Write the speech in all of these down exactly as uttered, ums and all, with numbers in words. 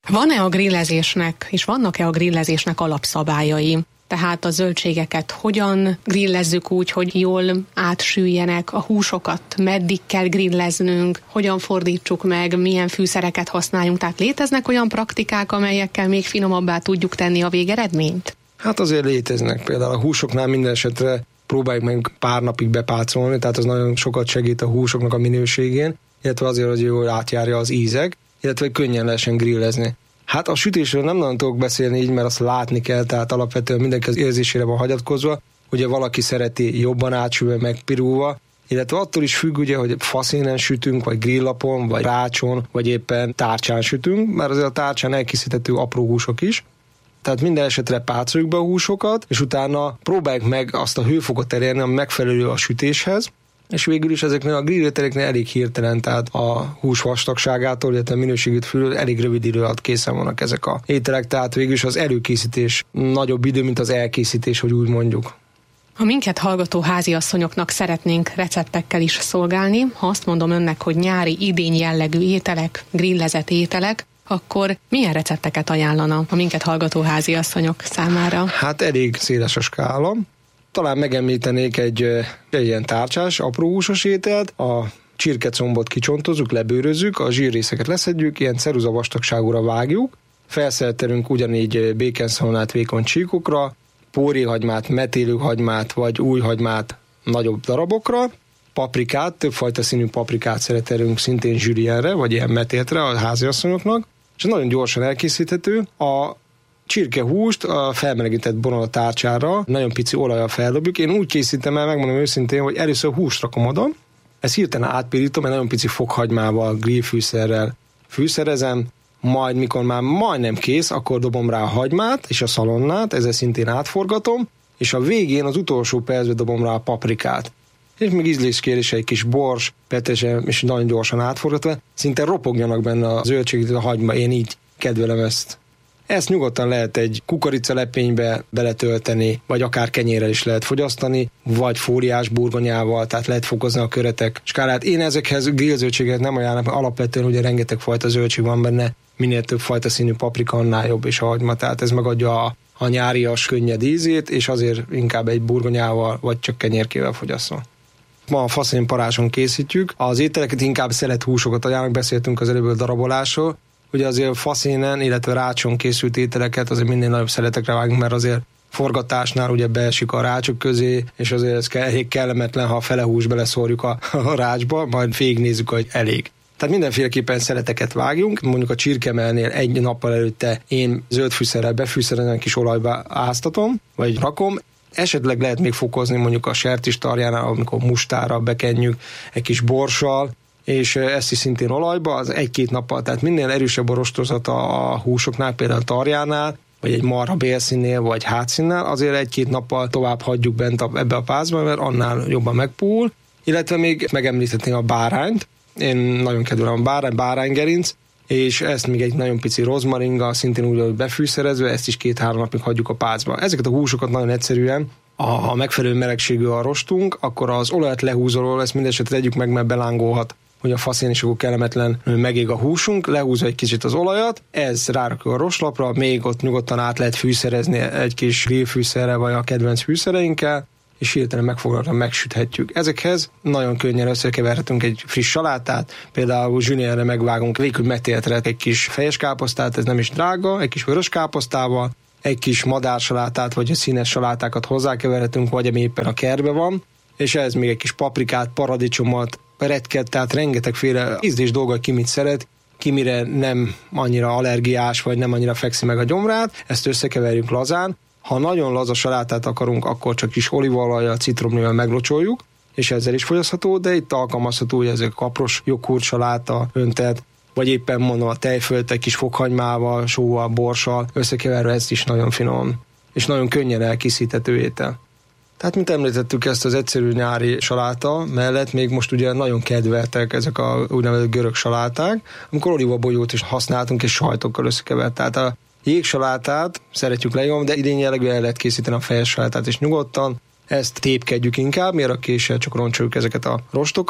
Van-e a grillezésnek, és vannak-e a grillezésnek alapszabályai? Tehát a zöldségeket hogyan grillezzük úgy, hogy jól átsüljenek, a húsokat meddig kell grilleznünk, hogyan fordítsuk meg, milyen fűszereket használjunk. Tehát léteznek olyan praktikák, amelyekkel még finomabbá tudjuk tenni a végeredményt? Hát azért léteznek. Például a húsoknál minden esetre próbáljuk meg pár napig bepácolni, tehát az nagyon sokat segít a húsoknak a minőségén, illetve azért, hogy jól átjárja az ízek, illetve könnyen lehessen grillezni. Hát a sütésről nem nagyon tudok beszélni így, mert azt látni kell, tehát alapvetően mindenki az érzésére van hagyatkozva. Ugye valaki szereti jobban átsülve, megpirulva, illetve attól is függ, ugye, hogy faszénen sütünk, vagy grillapon, vagy rácson, vagy éppen tárcsán sütünk, mert azért a tárcsán elkészíthető apró húsok is. Tehát minden esetre pácoljuk be a húsokat, és utána próbáljuk meg azt a hőfokot elérni, ami megfelelő a sütéshez, és végül is ezeknél a grillőtereknél elég hirtelen, tehát a hús vastagságától, illetve a minőségét fölül elég rövid idő alatt készen vannak ezek a ételek, tehát végül is az előkészítés nagyobb idő, mint az elkészítés, hogy úgy mondjuk. A minket hallgató háziasszonyoknak szeretnénk receptekkel is szolgálni. Ha azt mondom önnek, hogy nyári, idény jellegű ételek, grillezett ételek, akkor milyen recepteket ajánlana a minket hallgató háziasszonyok számára? Hát elég széles a skála. Talán megemlítenék egy, egy ilyen tárcsás, apró húsos ételt, a csirkecombot kicsontozzuk, lebőrözzük, a zsírrészeket leszedjük, ilyen ceruza vastagságúra vágjuk, felszerelünk ugyanígy békenszalonát vékony csíkokra, póréhagymát, metélőhagymát vagy új hagymát nagyobb darabokra, paprikát, többfajta színű paprikát szeretelünk szintén zsülienre, vagy ilyen metéltre a háziasszonyoknak, és nagyon gyorsan elkészíthető. A csirkehúst a felmelegített borona tárcsára nagyon pici olajjal feldobjuk. Én úgy készítem el, megmondom őszintén, hogy először húst rakom oda, ezt hirtelen átpirítom, egy nagyon pici fokhagymával, grillfűszerrel fűszerezem, majd mikor már majdnem kész, akkor dobom rá a hagymát és a szalonnát, ezzel szintén átforgatom, és a végén az utolsó percben dobom rá a paprikát. És még ízléskérése egy kis bors, petrezsely, és nagyon gyorsan átforgatva, szinte ropogjanak benne a zöldségek, a hagyma, én így kedvelem ezt. Ezt nyugodtan lehet egy kukoricalepénybe beletölteni, vagy akár kenyérrel is lehet fogyasztani, vagy fóliás burgonyával, tehát lehet fokozni a köretek skálát. Én ezekhez grillzöldséget nem ajánlom, alapvetően ugye rengeteg fajta zöldség van benne, minél több fajta színű paprika, annál jobb is a hagyma, tehát ez megadja a, a nyárias, könnyed ízét, és azért inkább egy burgonyával, vagy csak kenyérkével fogyaszol. Ma a faszén paráson készítjük, az ételeket inkább szelet húsokat ajánlok, beszéltünk az előbb a darabolásról. Ugye azért faszénen, illetve rácson készült ételeket azért minél nagyobb szeletekre vágunk, mert azért forgatásnál ugye beesik a rácsok közé, és azért ez elég kellemetlen, ha a fele hús beleszórjuk a, a rácsba, majd végignézzük, hogy elég. Tehát mindenféleképpen szeleteket vágjunk, mondjuk a csirkemelnél egy nappal előtte én zöld fűszerrel befűszerezem, kis olajba áztatom, vagy rakom. Esetleg lehet még fokozni mondjuk a sertéstarjánál, amikor mustára bekenjük egy kis borssal, és ezt is szintén olajba, az egy-két nappal, tehát minél erősebb a rostozata a húsoknál, például a tarjánál, vagy egy marha bélszínnél, vagy hátszínnál, azért egy-két nappal tovább hagyjuk bent a, ebbe a pázba, mert annál jobban megpuhul, illetve még megemlíthetném a bárányt, én nagyon kedvelem a bárány, báránygerinc, és ezt még egy nagyon pici rozmaringgal, szintén úgy, hogy befűszerezve, ezt is két-három napig hagyjuk a pázba. Ezeket a húsokat nagyon egyszerűen, a megfelelő melegségű a rostunk, akkor az olajat lehúzoló, ezt mindesetre tegyük meg, mert belángolhat, hogy a faszén is akkor kellemetlen megég a húsunk, lehúzza egy kicsit az olajat, ez rárakjuk a roslapra, még ott nyugodtan át lehet fűszerezni egy kis grillfűszerrel, vagy a kedvenc fűszereinkkel, és hirtelen megfoglaltan megsüthetjük. Ezekhez nagyon könnyen összekeverhetünk egy friss salátát, például zsülienre megvágunk végül metéltre egy kis fejes káposztát, ez nem is drága, egy kis vörös káposztával, egy kis madársalátát, vagy a színes salátákat hozzákeverhetünk, vagy ami éppen a kertben van, és ez még egy kis paprikát, paradicsomot, retket, tehát rengetegféle ízlés dolga, ki mit szeret, ki mire nem annyira allergiás, vagy nem annyira fekszi meg a gyomrát, ezt összekeverjük lazán. Ha nagyon laza salátát akarunk, akkor csak kis olívaolajjal, citromlővel meglocsoljuk, és ezzel is fogyasztható, de itt alkalmazható, hogy ezek kapros joghurt saláta, öntet, vagy éppen mondom a tejföltet kis fokhagymával, sóval, borssal, összekeverve, ez is nagyon finom, és nagyon könnyen elkészíthető étel. Tehát, mint említettük, ezt az egyszerű nyári saláta mellett még most ugye nagyon kedveltek ezek a úgynevezett görög saláták, amikor olívabogyót is használtunk, és sajtokkal összekevert. Tehát a jégsalátát szeretjük legjobban, de idén jellegű el lehet készíteni a fejes salátát is nyugodtan. Ezt tépkedjük inkább, miért a késsel csak roncsoljuk ezeket a rostokat,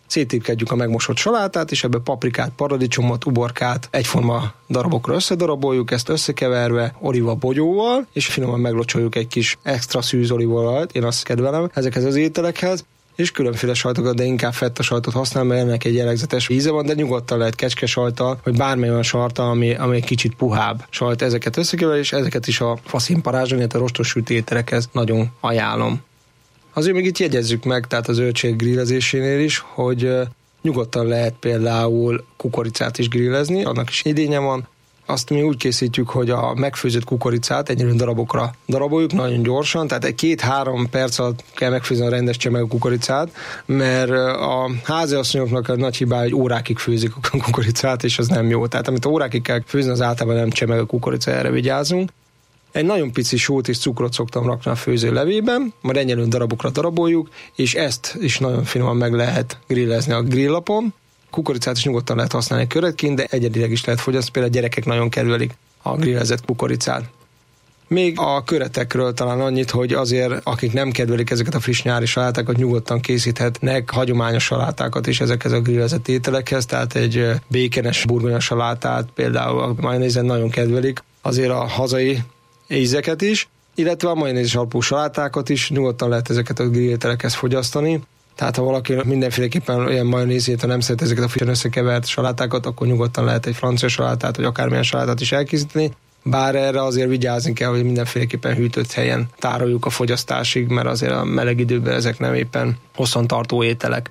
széttépkedjük a megmosott salátát, és ebbe paprikát, paradicsomot, uborkát egyforma darabokra összedaraboljuk, ezt összekeverve oliva bogyóval, és finoman meglocsoljuk egy kis extra szűz olívaolajat, én azt kedvelem ezekhez az ételekhez, és különféle sajtokat, de inkább fetta sajtot használom, mert ennek egy jellegzetes íze van, de nyugodtan lehet kecskesajttal, vagy bármely olyan sajttal, ami, ami egy kicsit puhább sajt, ezeket összekever, és ezeket is a faszínparázson, illetve a rostos sült ételekhez nagyon ajánlom. Azért még itt jegyezzük meg, tehát az zöldség grillezésénél is, hogy nyugodtan lehet például kukoricát is grillezni, annak is idénye van. Azt mi úgy készítjük, hogy a megfőzött kukoricát egyelőre darabokra daraboljuk, nagyon gyorsan, tehát egy két-három perc alatt kell megfőzni a rendes csemegű kukoricát, mert a háziasszonyoknak a nagy hibája, hogy órákig főzik a kukoricát, és az nem jó. Tehát amit órákig kell főzni, az általában nem csemegű kukorica, erre vigyázunk. Egy nagyon pici sót és cukrot szoktam rakni a főző levében, majd ennyelőn darabokra daraboljuk, és ezt is nagyon finoman meg lehet grillezni a grillapon. Kukoricát is nyugodtan lehet használni köretként, de egyedileg is lehet fogyasztani, például a gyerekek nagyon kedvelik a grillezett kukoricát. Még a köretekről talán annyit, hogy azért, akik nem kedvelik ezeket a friss nyári salátákat, nyugodtan készíthetnek hagyományos salátákat is ezekhez a grillezett ételekhez, tehát egy békenes burgonya salátát például a majonézen nagyon kedvelik, azért a hazai ízeket is, illetve a majonézes alapú salátákat is nyugodtan lehet ezeket a grillatelekhez fogyasztani. Tehát ha valaki mindenféleképpen olyan majonézét, ha nem szeret ezeket a frissen összekevert salátákat, akkor nyugodtan lehet egy francia salátát, vagy akármilyen salátát is elkészíteni. Bár erre azért vigyázni kell, hogy mindenféleképpen hűtött helyen tároljuk a fogyasztásig, mert azért a meleg időben ezek nem éppen hosszantartó ételek.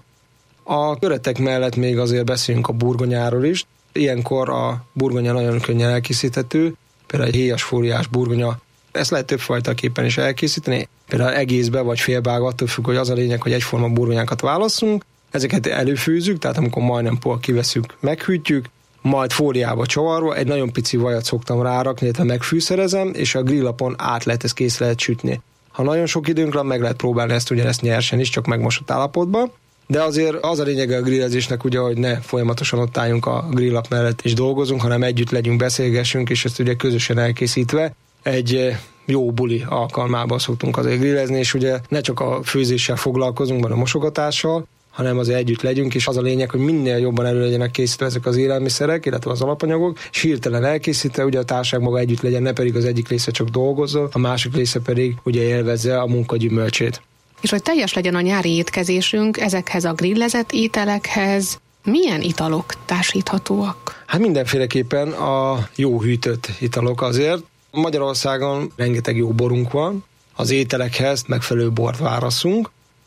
A köretek mellett még azért beszéljünk a burgonyáról is. Ilyenkor a burgonya nagyon könnyen elkészíthető, például egy héjas fóliás burgonya. Ezt lehet többfajtaképpen is elkészíteni, például egészbe vagy félbeágva, attól függ, hogy az a lényeg, hogy egyforma burgonyákat válasszunk, ezeket előfűzzük, tehát amikor majdnem pol kiveszünk, meghűtjük, majd fóliába csavarva egy nagyon pici vajat szoktam rárakni, illetve megfűszerezem, és a grillapon át lehet, ezt kész lehet sütni. Ha nagyon sok időnk van, meg lehet próbálni ezt ugyanezt nyersen is, csak megmosott állapotban. De azért az a lényege a grillezésnek, ugye, hogy ne folyamatosan ott álljunk a grillap mellett és dolgozunk, hanem együtt legyünk, beszélgessünk, és ezt ugye közösen elkészítve egy jó buli alkalmában szoktunk azért grillezni, és ugye ne csak a főzéssel foglalkozunk, vagy a mosogatással, hanem azért együtt legyünk, és az a lényeg, hogy minél jobban elő legyenek készítve ezek az élelmiszerek, illetve az alapanyagok, és hirtelen elkészítve, ugye a társaság maga együtt legyen, ne pedig az egyik része csak dolgozzon, a másik része pedig ugye élvezze a munka gyümölcsét. És hogy teljes legyen a nyári étkezésünk, ezekhez a grillezett ételekhez milyen italok társíthatóak? Hát mindenféleképpen a jó hűtött italok azért. Magyarországon rengeteg jó borunk van, az ételekhez megfelelő bort válaszunk,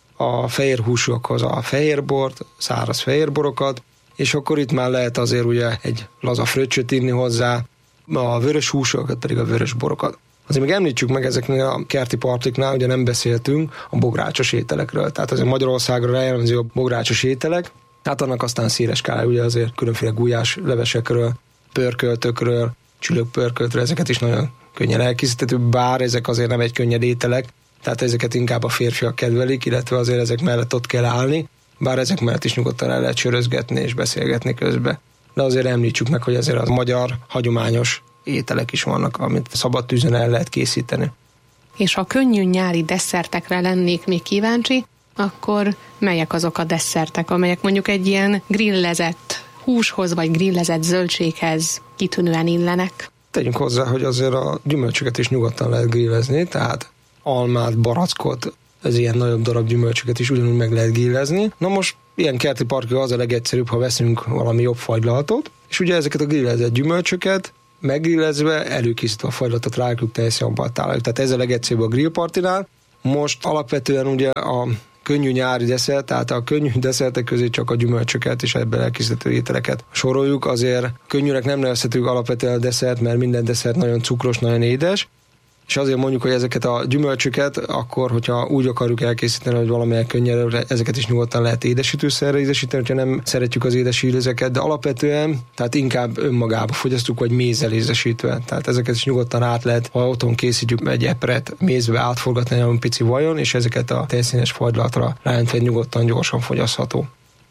a fehér húsokhoz a fehér bort, száraz fehér borokat, és akkor itt már lehet azért ugye egy laza fröccsöt inni hozzá, a vörös húsokat pedig a vörös borokat. Azért még említsük meg ezeknél a kerti partiknál, ugye nem beszéltünk a bográcsos ételekről, tehát azért Magyarországra jellemző a bográcsos ételek, hát annak aztán széles skálá, ugye azért különféle gulyás levesekről, pörköltökről, csülökpörköltről, ezeket is nagyon könnyen elkészíthető, bár ezek azért nem egy könnyed ételek, tehát ezeket inkább a férfiak kedvelik, illetve azért ezek mellett ott kell állni, bár ezek mellett is nyugodtan el lehet sörözgetni és beszélgetni közben. De azért említsük meg, hogy azért a magyar hagyományos ételek is vannak, amit szabad tűzön el lehet készíteni. És ha könnyű nyári desszertekre lennék még kíváncsi, akkor melyek azok a desszertek, amelyek mondjuk egy ilyen grillezett húshoz vagy grillezett zöldséghez kitűnően illenek? Tegyünk hozzá, hogy azért a gyümölcsöket is nyugodtan lehet grillezni, tehát almát, barackot, ez ilyen nagyobb darab gyümölcsöket is ugyanúgy meg lehet grillezni. Na most ilyen kerti parkja az a legegyszerűbb, ha veszünk valami jobb fagylaltot, és ugye ezeket a grillezett gyümölcsöket meggrillezve, előkészítve a fagylatot rájuk teljesen baltáljuk. Tehát ez a legegyszerűbb a grillpartinál. Most alapvetően ugye a könnyű nyári desszert, tehát a könnyű desszertek közé csak a gyümölcsöket és ebben elkészített ételeket soroljuk. Azért könnyűnek nem nevezhetünk alapvetően a desszert, mert minden desszert nagyon cukros, nagyon édes, és azért mondjuk, hogy ezeket a gyümölcsöket akkor, hogyha úgy akarjuk elkészíteni, hogy valamilyen könnyedre, ezeket is nyugodtan lehet édesítőszerre édesíteni, hogyha nem szeretjük az édes ízeket, de alapvetően, tehát inkább önmagába fogyasztjuk, vagy mézzel édesítve. Tehát ezeket is nyugodtan át lehet, ha otthon készítjük egy epret, mézbe átforgatni egy pici vajon, és ezeket a tejszínes fagylatra ráöntve nyugodtan gyorsan fogyasztható.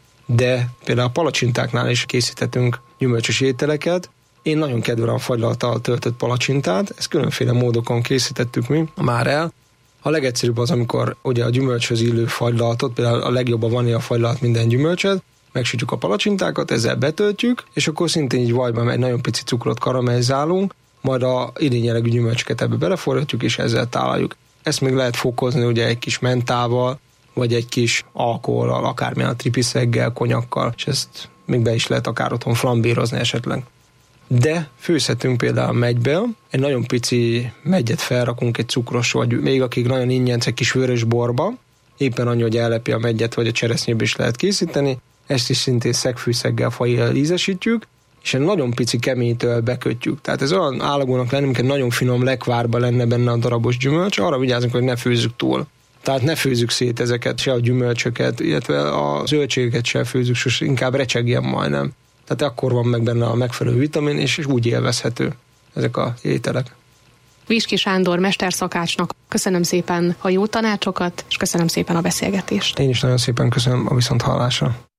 De például a palacsintáknál is készíthetünk gyümölcsös ételeket. Én nagyon kedvelem a fagylalttal töltött palacsintát, ezt különféle módokon készítettük mi már el. A legegyszerűbb az, amikor ugye a gyümölcshöz illő fagylaltot, például a legjobb a vanília fagylalt minden gyümölcset, megsütjük a palacsintákat, ezzel betöltjük, és akkor szintén így vajban egy nagyon pici cukrot karamellizálunk, majd a idényelegű gyümölcsöket ebbe beleforgatjuk, és ezzel tálaljuk. Ezt még lehet fokozni ugye egy kis mentával, vagy egy kis alkohollal, akármilyen a tripiszeggel, konyakkal, és ezt még be is lehet akár otthon flambérozni esetleg. De főzhetünk például megyből, egy nagyon pici meggyet felrakunk egy cukros, vagy még akik nagyon ingyenc egy kis vörös borba, éppen annyi, hogy ellepi a meggyet, vagy a cseresznyébe is lehet készíteni, ezt is szintén szegfűszeggel, fajjal ízesítjük, és egy nagyon pici keménytől bekötjük. Tehát ez olyan állagúnak lenni, mint egy nagyon finom lekvárba lenne benne a darabos gyümölcs, arra vigyázzunk, hogy ne főzzük túl. Tehát ne főzzük szét ezeket, se a gyümölcsöket, illetve a zöldségeket se főzzük, sose, inkább recsegjen majdnem. Tehát akkor van meg benne a megfelelő vitamin, és úgy élvezhető ezek a ételek. Viski Sándor mesterszakácsnak köszönöm szépen a jó tanácsokat, és köszönöm szépen a beszélgetést. Én is nagyon szépen köszönöm a viszonthallásra.